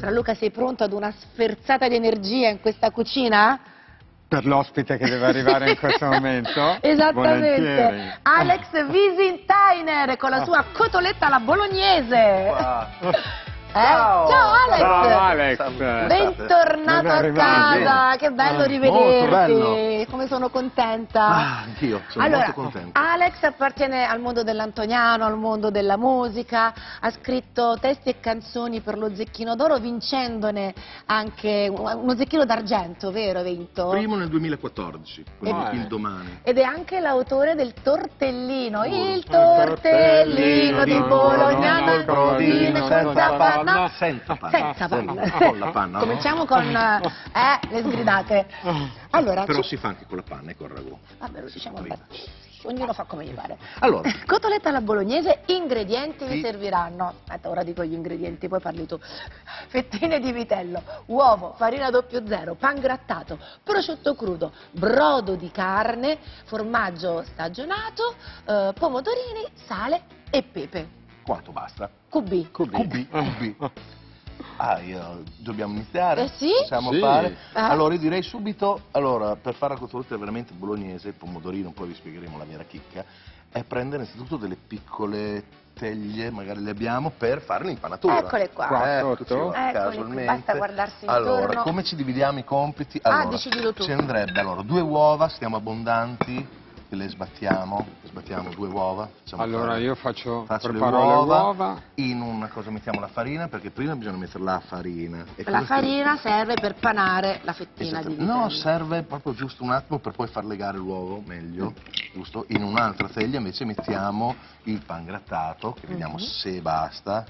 Luca, sei pronto ad una sferzata di energia in questa cucina? Per l'ospite che deve arrivare in questo momento. Esattamente. Volentieri. Alex Wisintainer con la sua cotoletta alla bolognese. Ciao. Ciao Alex. Ciao Alex. Bentornato a casa, che bello rivederti. bello. Come sono contenta. Anch'io, sono molto contento. Alex appartiene al mondo dell'antoniano, al mondo della musica, ha scritto testi e canzoni per lo Zecchino d'Oro, vincendone anche uno Zecchino d'Argento, vero? Hai vinto? Primo nel 2014, con il Domani. Ed è anche l'autore del Tortellino, il tortellino di Bologna, Brodino senza panna. Senza panna. Senza panna. Con la panna. no? Cominciamo con le sgridate. Allora, Però si fa anche con la panna e col ragù. vabbè, lo diciamo, ognuno fa come gli pare. Allora, Cotoletta alla bolognese, ingredienti vi Sì. serviranno. Aspetta, ora dico gli ingredienti, poi parli tu. Fettine di vitello, uovo, farina 00, pan grattato, prosciutto crudo, brodo di carne, formaggio stagionato, pomodorini, sale e pepe. quanto basta? Cubi. Cubi. Dobbiamo iniziare? Sì. Possiamo Sì. fare? Allora, io direi subito, per fare la cotoletta veramente bolognese, il pomodorino, poi vi spiegheremo la vera chicca, è prendere innanzitutto delle piccole teglie, magari le abbiamo, per fare l'impanatura. Eccole qua. Qua Eccoci, sotto? Eccole, basta guardarsi Allora, intorno. come ci dividiamo i compiti? Allora, decidilo tu. ci andrebbe, allora, 2 uova, stiamo abbondanti, che le sbattiamo 2 uova. Allora io Faccio preparo le uova. In una cosa mettiamo la farina, perché prima bisogna mettere la farina. E La cosa farina serve per panare la fettina di vitello. No, serve proprio giusto un attimo per poi far legare l'uovo meglio, giusto? In un'altra teglia invece mettiamo il pan grattato, che vediamo se basta.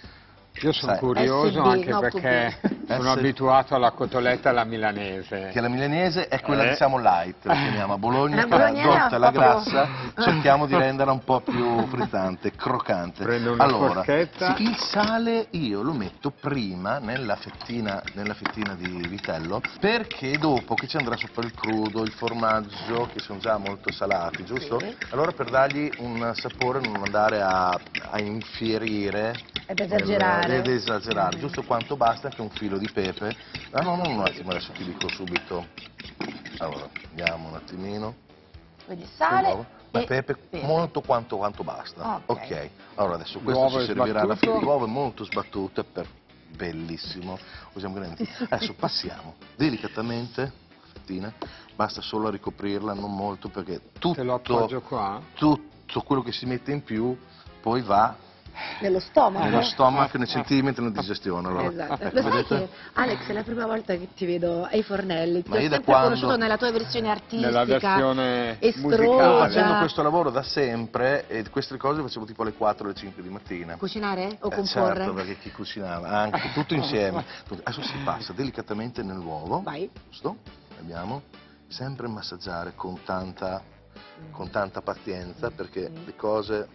Io sono Sai, curioso SB, anche no, perché QB. sono abituato alla cotoletta alla milanese. Che la milanese è quella diciamo light, la chiamiamo a Bologna, La che è bolognese è adotta un la po' grassa, cerchiamo di renderla un po' più frizzante, croccante. Prendo una forchetta. sì, il sale io lo metto prima nella fettina di vitello, perché dopo che ci andrà sopra il crudo, il formaggio, che sono già molto salati, giusto? Sì. Allora per dargli un sapore, non andare a infierire Ed esagerare. ed esagerare, giusto quanto basta, anche un filo di pepe. No, un attimo, adesso ti dico subito. Allora, andiamo un attimino. Quindi sale Uovo. e Pepe molto quanto basta. Ok. Allora adesso questo L'uovo ci è servirà alla fine. sbattuto. L'uovo è molto sbattuto, bellissimo. Usiamo grandi. Adesso passiamo delicatamente, fettina, basta solo ricoprirla, non molto, perché Te lo appoggio qua? tutto quello che si mette in più poi va nello stomaco. nello stomaco, nei centimetri, nella digestione. Allora, Esatto. Lo sai vedete? che, Alex, è la prima volta che ti vedo ai fornelli. Ti Ma ho io da sempre quando- conosciuto nella tua versione artistica. Nella versione estrosa. musicale. Facendo questo lavoro da sempre, e queste cose le facevo tipo alle 4 o alle 5 di mattina. Cucinare o comporre? Certo, perché chi cucinava, anche tutto insieme. Adesso si passa delicatamente nell'uovo, Vai. giusto? Abbiamo sempre massaggiare con tanta pazienza, perché le cose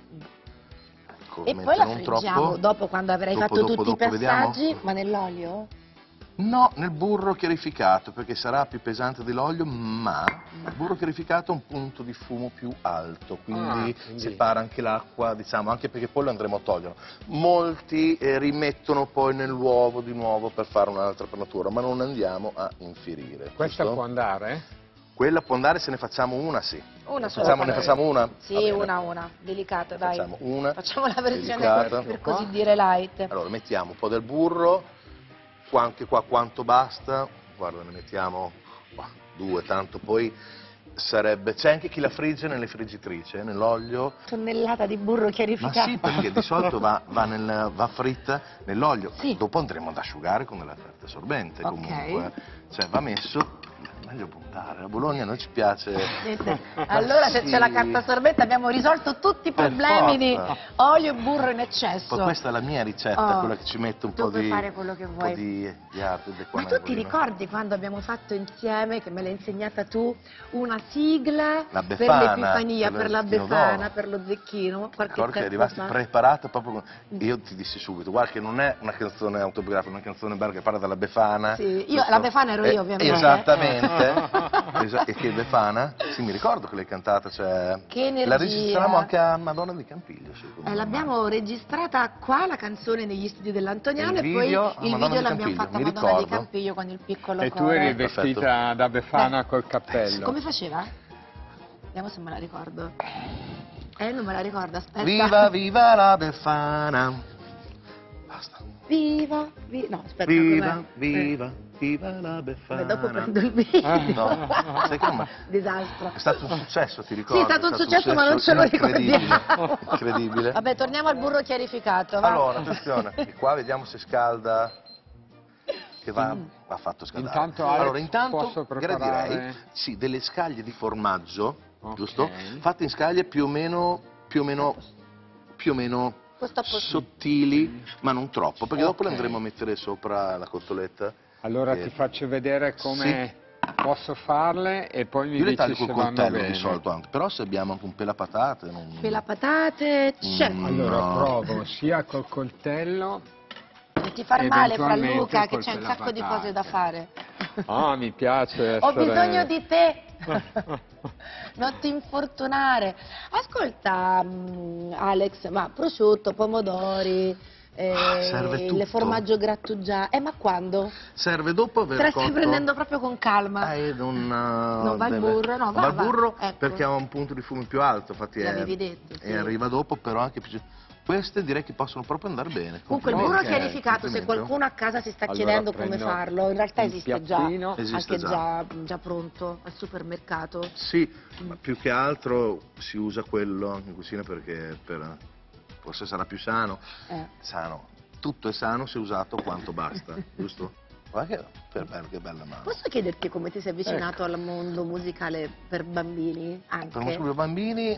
E poi la non friggiamo troppo. dopo, quando avrai fatto tutti i vediamo? passaggi, ma nell'olio? No, nel burro chiarificato, perché sarà più pesante dell'olio, ma il burro chiarificato ha un punto di fumo più alto, quindi separa anche l'acqua, diciamo, anche perché poi lo andremo a togliere. Molti rimettono poi nell'uovo di nuovo per fare un'altra panatura, ma non andiamo a infierire. Questa giusto? può andare? Quella può andare se ne facciamo una, sì. Una sola. Ne facciamo una? Sì, Va bene. una. Delicato, dai. Facciamo una. Facciamo la versione delicata. per così dire light. Allora, mettiamo un po' del burro, anche qua quanto basta, guarda, ne mettiamo 2, tanto poi sarebbe... C'è anche chi la frigge nelle friggitrici, nell'olio. Tonnellata di burro Ma chiarificato. sì, perché di solito va fritta nell'olio, Sì. dopo andremo ad asciugare con della carta assorbente comunque, cioè va messo, meglio puntare, a Bologna a noi ci piace... Allora se Sì. c'è la carta assorbente abbiamo risolto tutti i Per problemi di forza. olio e burro in eccesso. Poi questa è la mia ricetta, Oh, quella che ci mette un tu po' puoi di... fare quello che un vuoi. po' di arte, Ma tu ti ricordi quando abbiamo fatto insieme, che me l'hai insegnata tu, una sigla La per Befana, l'Epifania, per per lo la Zecchino Befana, d'Oro. per lo Zecchino? Qualche Ricordo che è tempo arrivata fa? preparata proprio io ti dissi subito, guarda che non è una canzone autobiografica, è una canzone bella che parla della Befana. Sì, io giusto? la Befana ero io, ovviamente. Esattamente, E che Befana? Sì, mi ricordo che l'hai cantata, cioè... Che energia. La registravamo anche a Madonna di Campiglio, secondo me. L'abbiamo registrata qua, la canzone, negli studi dell'Antoniano, E e il poi video a il Madonna video di l'abbiamo Campiglio, fatto a mi Madonna di ricordo. Campiglio con il piccolo E tu coro. eri vestita da Befana col cappello. Come faceva? Vediamo se me la ricordo. Non me la ricordo, aspetta. Viva, viva la Befana. Basta. Viva, no, aspetta, Viva, com'è? viva, viva la Befana. Vabbè, dopo prendo il video. No, sai che non... Disastro. È stato un successo, ti ricordi? Sì, è stato un successo, ma non ce lo ricordiamo. Incredibile. Vabbè, torniamo al burro chiarificato, va? Allora, attenzione, di qua vediamo se scalda, che va fatto scaldare. Intanto, Alex, allora, intanto posso preparare? gradirei sì, delle scaglie di formaggio, Ok. giusto? Fatte in scaglie più o meno Questo è possibile. sottili, ma non troppo, perché dopo le Ok. andremo a mettere sopra la cotoletta. Allora che- ti faccio vedere come posso farle e poi mi Io le dici taglio se col vanno coltello bene. di solito anche, però se abbiamo anche un pelapatate... Non... Pelapatate, c'è. Allora No. provo sia col coltello. Non ti far male, Fra eventualmente Luca, che col c'è un sacco di pelapatate. cose da fare. Ah, mi piace Ho essere... bisogno di te. Non ti infortunare. Ascolta, Alex, ma prosciutto, pomodori, serve il tutto. formaggio grattugiato. Ma quando? Serve dopo aver Te la cotto... stai prendendo proprio con calma. Non va il burro? No, non va il va. burro Ecco. perché ha un punto di fumo più alto, infatti L'avevi detto, sì. e arriva dopo, però anche più... Queste direi che possono proprio andare bene. Comunque il burro Ok, chiarificato, se complimento. qualcuno a casa si sta Allora, chiedendo come prendo farlo, in realtà il esiste già, piattino. Esiste anche già. già pronto al supermercato. Sì, ma più che altro si usa quello in cucina perché forse sarà più sano. Sano. Tutto è sano se usato quanto basta, giusto? Guarda che bella mano. Posso chiederti come ti sei avvicinato al mondo musicale per bambini? Anche? Per musica per bambini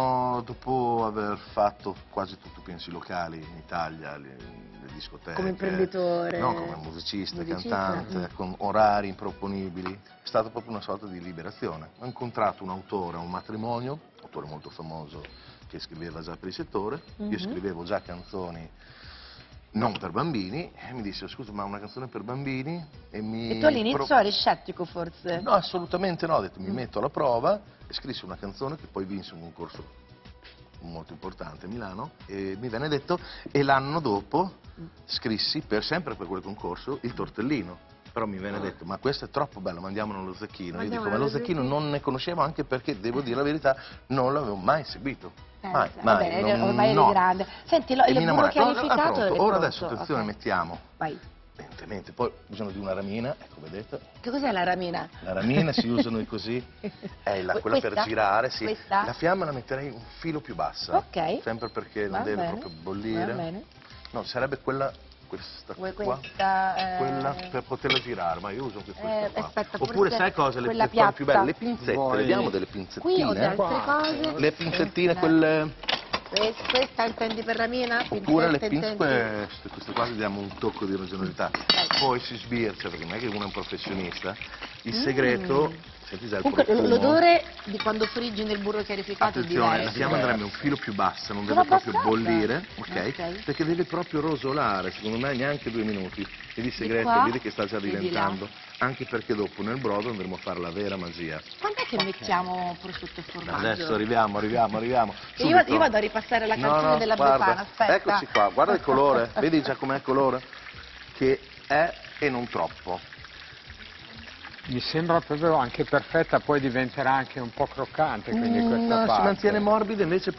dopo aver fatto quasi tutti i pensi locali in Italia, le discoteche. Come imprenditore? No, come musicista, Musicista? cantante, con orari improponibili. È stata proprio una sorta di liberazione. Ho incontrato un autore a un matrimonio, un autore molto famoso che scriveva già per il settore. Io scrivevo già canzoni non per bambini, e mi disse: scusa, ma una canzone per bambini? E tu all'inizio eri scettico forse? No, assolutamente no, ho detto mi metto alla prova e scrissi una canzone che poi vinse un concorso molto importante a Milano e mi venne detto, e l'anno dopo scrissi sempre per quel concorso il tortellino. Però mi venne detto, ma questo è troppo bello, mandiamolo allo Zecchino. Io dico, ma lo Zecchino non ne conoscevo, anche perché, devo dire la verità, non l'avevo mai seguito. Mai, Vabbè, ormai eri no. grande. Senti, E il mi burro innamorai. chiarificato è Ora pronto. adesso, attenzione, Ok. mettiamo Vai. lentamente, poi bisogno di una ramina, ecco, vedete? Che cos'è la ramina? La ramina si usano così, è quella per Questa? girare, sì. Questa? La fiamma la metterei un filo più bassa. Ok. Sempre perché Va non deve bene, proprio bollire. va bene. No, sarebbe questa Vuoi qua. questa? Quella per poterla girare, ma io uso anche questa qua. aspetta, Oppure forse sai cosa? Le quella cose più piatta. belle, le pinzette, Vuoi- vediamo delle Qui ho pinzettine. delle altre cose. Le pinzettine, quelle... Questa intendi per ramina? Oppure le Pinzette pinze, intendi? queste qua gli diamo un tocco di ragionalità. Poi si sbircia, perché non è che uno è un professionista. Il segreto, senti già il Comunque profumo. l'odore di quando friggi nel burro chiarificato è Attenzione, la diverso. fiamma andrebbe un filo più bassa, non Sono deve proprio abbassata. bollire, ok? Ok. Perché deve proprio rosolare, secondo me neanche 2 minuti. Vedi il segreto, qua, vedi che sta già vedi diventando. Anche perché dopo nel brodo andremo a fare la vera magia. Quando è che mettiamo prosciutto e formaggio? Adesso arriviamo. Io Subito. vado a ripassare la No, canzone no, della guarda, Befana, aspetta. Eccoci qua, guarda il colore, vedi già com'è il colore? Che è e non troppo. Mi sembra proprio anche perfetta, poi diventerà anche un po' croccante, quindi questa No, parte. si mantiene morbida, invece